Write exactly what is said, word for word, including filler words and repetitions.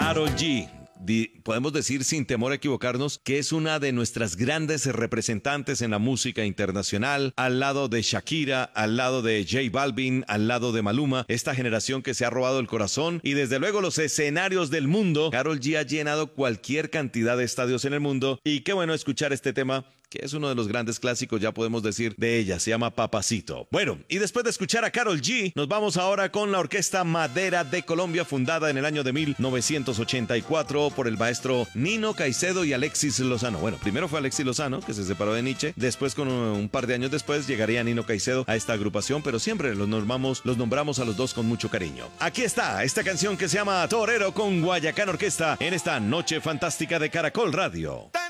Karol G. Di- podemos decir sin temor a equivocarnos que es una de nuestras grandes representantes en la música internacional, al lado de Shakira, al lado de J Balvin, al lado de Maluma, esta generación que se ha robado el corazón y desde luego los escenarios del mundo. Karol G ha llenado cualquier cantidad de estadios en el mundo y qué bueno escuchar este tema, que es uno de los grandes clásicos, ya podemos decir, de ella. Se llama Papacito. Bueno, y después de escuchar a Karol G, nos vamos ahora con la Orquesta Madera de Colombia, fundada en el año de mil novecientos ochenta y cuatro por el maestro Nino Caicedo y Alexis Lozano. Bueno, primero fue Alexis Lozano, que se separó de Nietzsche. Después, con un, un par de años después, llegaría Nino Caicedo a esta agrupación, pero siempre los nombramos, los nombramos a los dos con mucho cariño. Aquí está esta canción que se llama Torero con Guayacán Orquesta en esta noche fantástica de Caracol Radio.